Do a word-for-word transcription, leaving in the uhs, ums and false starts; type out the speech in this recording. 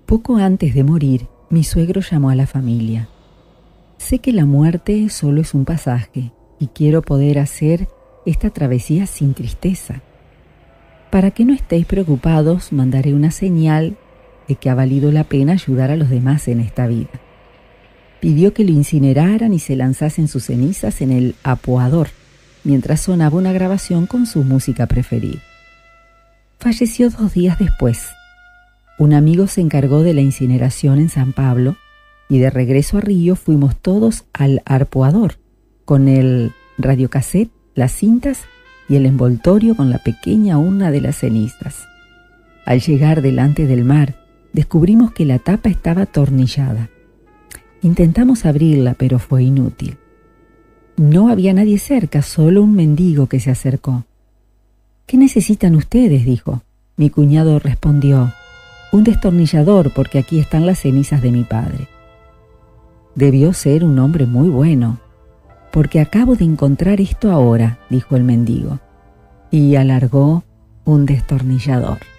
Poco antes de morir, mi suegro llamó a la familia. Sé que la muerte solo es un pasaje y quiero poder hacer esta travesía sin tristeza. Para que no estéis preocupados, mandaré una señal de que ha valido la pena ayudar a los demás en esta vida. Pidió que lo incineraran y se lanzasen sus cenizas en el apoador, mientras sonaba una grabación con su música preferida. Falleció dos días después. Un amigo se encargó de la incineración en San Pablo y de regreso a Río fuimos todos al arpoador, con el radiocassette, las cintas y el envoltorio con la pequeña urna de las cenizas. Al llegar delante del mar, descubrimos que la tapa estaba atornillada. Intentamos abrirla, pero fue inútil. No había nadie cerca, solo un mendigo que se acercó. «¿Qué necesitan ustedes?», dijo. Mi cuñado respondió: «Un destornillador, porque aquí están las cenizas de mi padre». Debió ser un hombre muy bueno, porque acabo de encontrar esto ahora, dijo el mendigo, y alargó un destornillador.